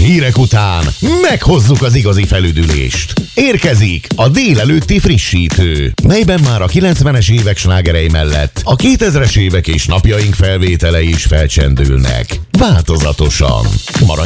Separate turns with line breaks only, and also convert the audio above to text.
hírek után meghozzuk az igazi felüdülést. Érkezik a délelőtti frissítő, melyben már a 90-es évek slágerei mellett a 2000-es évek és napjaink felvételei is felcsendülnek. Változatosan. Maradj